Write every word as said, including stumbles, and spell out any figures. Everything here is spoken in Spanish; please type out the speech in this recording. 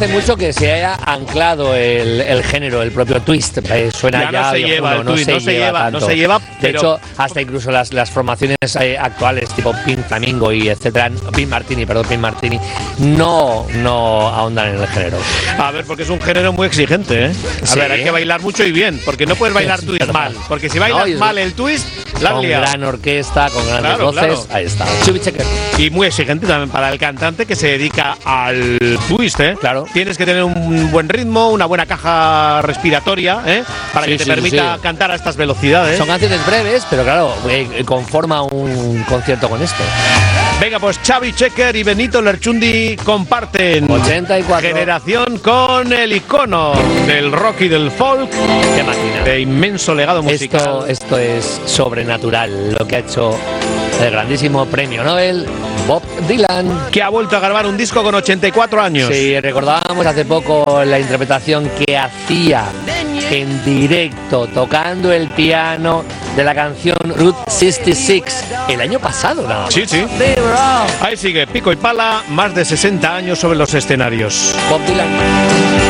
hace mucho que se haya anclado el, el género, el propio twist. Eh, suena ya, ya no se viejuno, lleva, el no, twist, se no se lleva lleva, tanto. no se lleva. De pero... hecho, hasta incluso las, las formaciones eh, actuales, tipo Pink Flamingo y etcétera, Pink Martini, perdón, Pink Martini, no, no ahondan en el género. A ver, porque es un género muy exigente, ¿eh? A Sí. ver, hay que bailar mucho y bien, porque no puedes bailar Es twist verdad. mal, porque si bailas No, mal el twist, la has Con liado. gran orquesta, con grandes Claro, voces, claro. ahí está. Chubby Checker. Y muy exigente también para el cantante que se dedica al twist, ¿eh? Claro. Tienes que tener un buen ritmo, una buena caja respiratoria, ¿eh? Para Sí, que te sí, permita sí. cantar a estas velocidades. Son canciones breves, pero claro, eh, conforma un concierto con esto. Venga, pues Xavi Checker y Benito Lerchundi comparten ochenta y cuatro. generación con el icono del rock y del folk, Qué máquina. de inmenso legado musical. Esto, esto es sobrenatural, lo que ha hecho el grandísimo premio Nobel Bob Dylan. Que ha vuelto a grabar un disco con ochenta y cuatro años. Sí, recordábamos hace poco la interpretación que hacía en directo, tocando el piano de la canción Route sesenta y seis, el año pasado, nada más. Sí, sí. Ahí sigue, pico y pala, más de sesenta años sobre los escenarios. Bob Dylan.